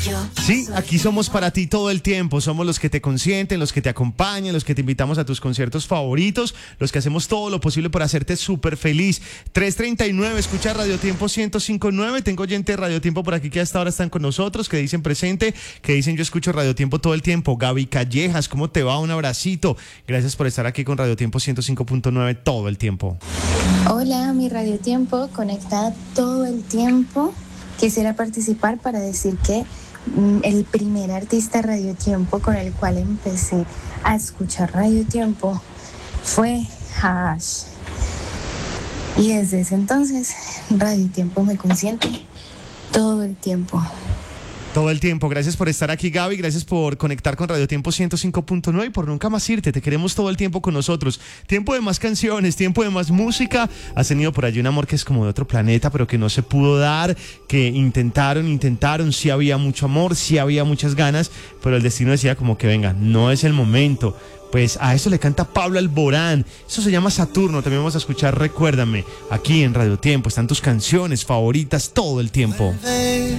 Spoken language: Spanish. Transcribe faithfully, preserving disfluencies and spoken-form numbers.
Sí, aquí somos para ti todo el tiempo. Somos los que te consienten, los que te acompañan, los que te invitamos a tus conciertos favoritos, los que hacemos todo lo posible para hacerte súper feliz. tres treinta y nueve, escucha Radio Tiempo ciento cinco punto nueve. Tengo oyente de Radio Tiempo por aquí que hasta ahora están con nosotros, que dicen presente, que dicen yo escucho Radio Tiempo todo el tiempo. Gaby Callejas, ¿cómo te va? Un abracito. Gracias por estar aquí con Radio Tiempo ciento cinco punto nueve todo el tiempo. Hola, mi Radio Tiempo, conectada todo el tiempo. Quisiera participar para decir que mm, el primer artista Radio Tiempo con el cual empecé a escuchar Radio Tiempo fue Hash. Y desde ese entonces, Radio Tiempo me consiente todo el tiempo. Todo el tiempo. Gracias por estar aquí, Gaby. Gracias por conectar con Radio Tiempo ciento cinco punto nueve y por nunca más irte. Te queremos todo el tiempo con nosotros. Tiempo de más canciones, tiempo de más música. Has tenido por allí un amor que es como de otro planeta, pero que no se pudo dar, que intentaron, intentaron. Sí había mucho amor, sí había muchas ganas, pero el destino decía como que venga, no es el momento. Pues a eso le canta Pablo Alborán. Eso se llama Saturno. También vamos a escuchar Recuérdame. Aquí en Radio Tiempo están tus canciones favoritas todo el tiempo.